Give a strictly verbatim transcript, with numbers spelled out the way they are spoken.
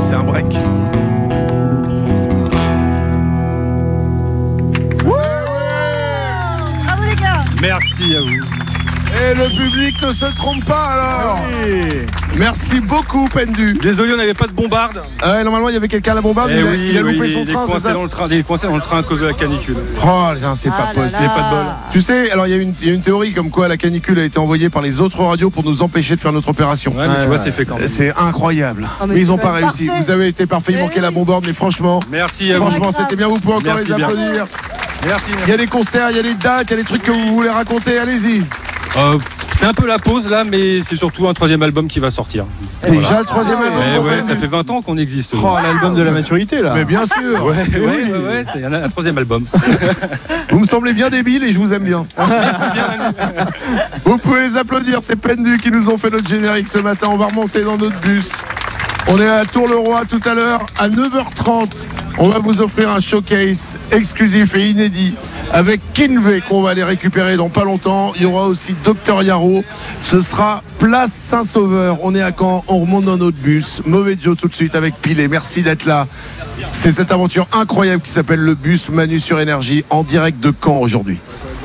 c'est un break. Bravo les gars. Merci à vous. Et le public ne se trompe pas alors. Merci beaucoup Pendu. Désolé, on n'avait pas de bombarde. Ah ouais, normalement il y avait quelqu'un à la bombarde, Eh il, a, oui, il a oui, loupé il son est train, c'est coincé ça? dans le train, il est coincé dans le train à cause de la canicule. Oh, putain, c'est Ah pas là possible. là. Pas de bol. Tu sais, alors il y, a une- il y a une théorie comme quoi la canicule a été envoyée par les autres radios pour nous empêcher de faire notre opération. Ouais, mais tu vois, c'est fait quand même. C'est incroyable. Oh, mais mais ils c'est n'ont quand pas même réussi. parfait. Vous avez été parfait, il Mais manquait la oui. bombarde, mais franchement, Merci à vous. franchement, c'était bien. Vous pouvez encore Merci les bien. applaudir. Merci. Il y a des concerts, il y a des dates, il y a des trucs que vous voulez raconter. Allez-y. Euh, c'est un peu la pause là, mais c'est surtout un troisième album qui va sortir. Déjà le troisième album. Eh mon ouais, Pendu. ça fait vingt ans qu'on existe. Oh, l'album de la maturité là. Mais bien sûr. Ouais, ouais, ouais, ouais, c'est un, un troisième album. Vous me semblez bien débile et je vous aime bien. Vous pouvez les applaudir, c'est Pendu qui nous ont fait notre générique ce matin. On va remonter dans notre bus. On est à Tour-le-Roi tout à l'heure à neuf heures trente. On va vous offrir un showcase exclusif et inédit avec Kinvey qu'on va aller récupérer dans pas longtemps. Il y aura aussi Docteur Yaro. Ce sera place Saint-Sauveur. On est à Caen, on remonte dans notre bus. Mauvais Joe tout de suite avec Pilet. Merci d'être là. C'est cette aventure incroyable qui s'appelle le bus Manu sur Énergie en direct de Caen aujourd'hui.